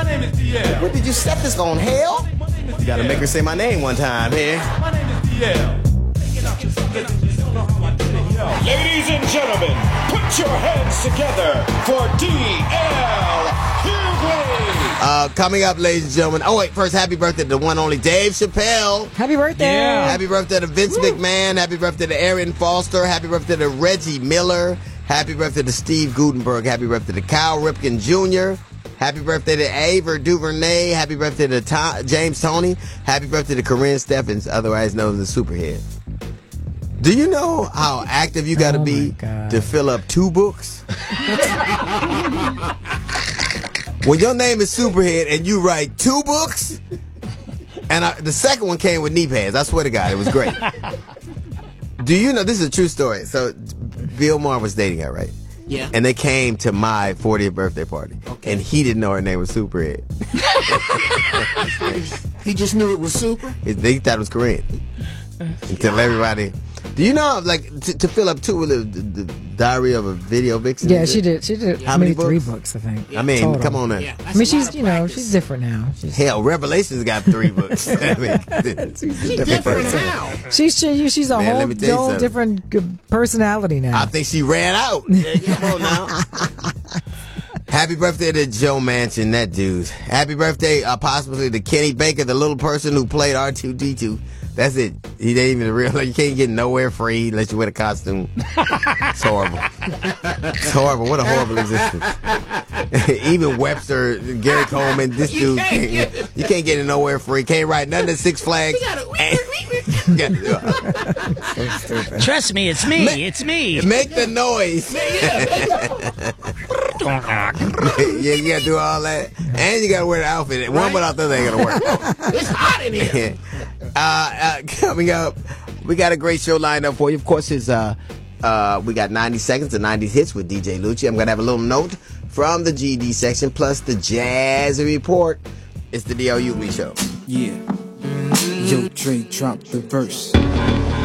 name is DL. What did you set this on, hell? You gotta make her say my name one time here. My name is DL. Ladies and gentlemen, put your hands together for D.L. Hughley. Coming up, ladies and gentlemen. Oh, wait, first, happy birthday to the one only Dave Chappelle. Happy birthday. Yeah. Happy birthday to Vince McMahon. Happy birthday to Arian Foster. Happy birthday to Reggie Miller. Happy birthday to Steve Gutenberg. Happy birthday to Kyle Ripken Jr. Happy birthday to Ava DuVernay. Happy birthday to James Toney. Happy birthday to Corinne Steffens, otherwise known as the Superhead. Do you know how active you got to be to fill up 2 books? When your name is Superhead and you write 2 books, and the second one came with knee pads. I swear to God, it was great. Do you know, this is a true story. So Bill Maher was dating her, right? Yeah. And they came to my 40th birthday party. Okay. And he didn't know her name was Superhead. He just knew it was super. They thought it was Corinne. Until everybody... Do you know, like, to fill up 2 with the Diary of a Video Vixen? Yeah, she did. She did. How many 3 books? books, I think. I mean, total. come on now. Yeah, I mean, she's she's different now. Hell, Revelations got 3 books. I mean, She's She's different now. She's a Man, let whole, me tell you something. different personality now. I think she ran out. Yeah, come on now. Happy birthday to Joe Manchin, that dude. Happy birthday, possibly to Kenny Baker, the little person who played R2-D2. That's it. He ain't even real. Like, you can't get nowhere free unless you wear a costume. It's horrible. It's horrible. What a horrible existence. Even Webster, Gary Coleman, this dude, you can't get in nowhere free. Can't ride nothing at Six Flags. Trust me, it's me. It's me. Make the noise. Yeah, you gotta do all that, and you gotta wear the outfit. One without the other ain't gonna work. It's hot in here. Coming up, we got a great show lined up for you. Of course, we got 90 seconds of 90s hits with DJ Lucci. I'm gonna have a little note from the GD section, plus the Jazzy Report. It's the D.L. Hughley Show. Yeah. Yo, Dre dropped the verse.